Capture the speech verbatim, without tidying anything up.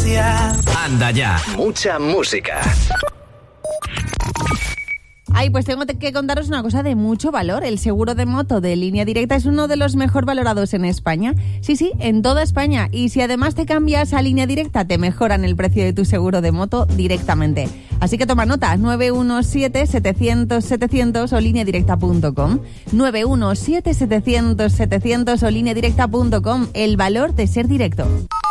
velocidad. Anda ya, mucha música. Ay, pues tengo que contaros una cosa de mucho valor. El seguro de moto de Línea Directa es uno de los mejor valorados en España. Sí, sí, en toda España. Y si además te cambias a Línea Directa, te mejoran el precio de tu seguro de moto directamente. Así que toma nota, nueve uno siete, setecientos, setecientos o línea directa punto com. nueve uno siete, setecientos, setecientos o línea directa punto com. El valor de ser directo.